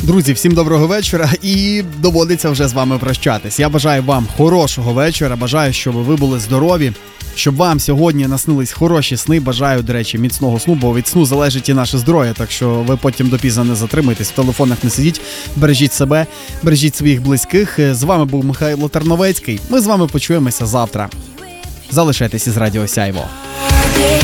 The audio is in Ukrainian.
Друзі, всім доброго вечора і доводиться вже з вами прощатись. Я бажаю вам хорошого вечора, бажаю, щоб ви були здорові, щоб вам сьогодні наснились хороші сни. Бажаю, до речі, міцного сну, бо від сну залежить і наше здоров'я, так що ви потім допізно не затримуйтесь, в телефонах не сидіть, бережіть себе, бережіть своїх близьких. З вами був Михайло Терновецький. Ми з вами почуємося завтра. Залишайтесь із Радіо Сяйво.